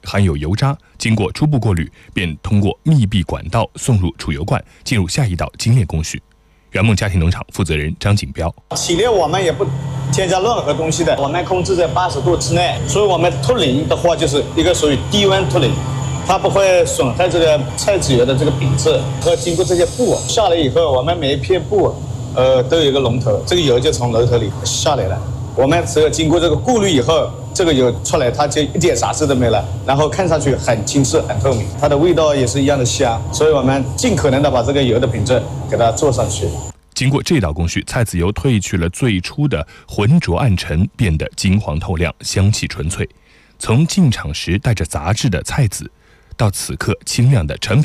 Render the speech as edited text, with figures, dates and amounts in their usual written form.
含有油渣，经过初步过滤，便通过密闭管道送入储油罐，进入下一道精炼工序。圆梦家庭农场负责人张锦标： 起粒我们也不添加任何东西的，我们控制在80度之内，所以我们脱磷的话就是一个属于低温脱磷，它不会损害这个菜籽油的这个品质。和经过这些布下来以后，我们每一片布都有一个龙头，这个油就从龙头里下来了。我们只有经过这个过滤以后，这个油出来它就一点杂质都没了，然后看上去很清澈很透明，它的味道也是一样的香，所以我们尽可能的把这个油的品质给它做上去。 经过这道工序，菜籽油褪去了最初的浑浊暗沉，变得金黄透亮，香气纯粹。从进场时带着杂质的菜籽，到此刻清亮的成品